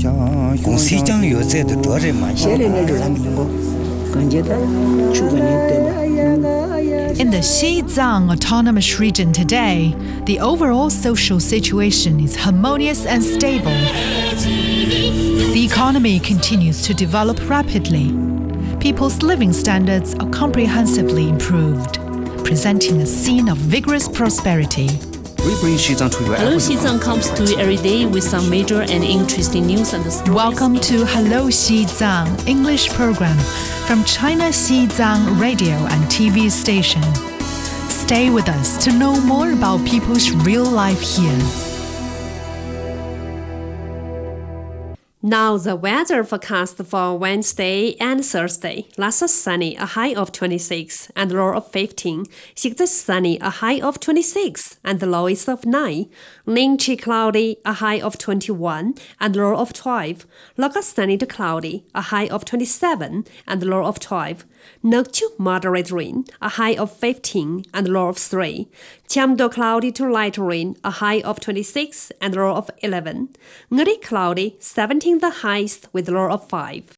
公西江有在的着人嘛。 In the Xizang Autonomous Region today, the overall social situation is harmonious and stable. The economy continues to develop rapidly. People's living standards are comprehensively improved, presenting a scene of vigorous prosperity. Hello Xizang comes to you every day with some major and interesting news and stories. Welcome to Hello Xizang English program from China Xizang radio and TV station. Stay with us to know more about people's real life here. Now the weather forecast for Wednesday and Thursday. Last sunny, a high of 26 and low of 15. 6 sunny, a high of 26 and the lowest of 9. Ningchi cloudy, a high of 21 and low of 12. Loka sunny to cloudy, a high of 27 and low of 12. Nokchu moderate rain, a high of 15 and low of 3. Chiamdo cloudy to light rain, a high of 26 and low of 11. Ngari cloudy, 17 the highest with low of 5.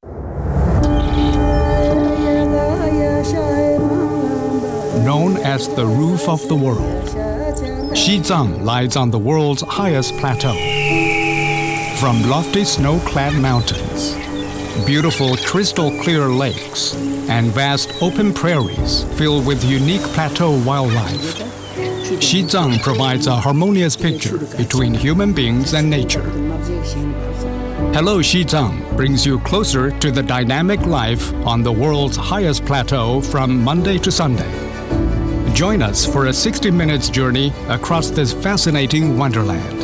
Known as the roof of the world, Xizang lies on the world's highest plateau. From lofty snow-clad mountains, beautiful crystal-clear lakes, and vast open prairies filled with unique plateau wildlife, Xizang provides a harmonious picture between human beings and nature. Hello Xizang brings you closer to the dynamic life on the world's highest plateau from Monday to Sunday. Join us for a 60 minutes journey across this fascinating wonderland.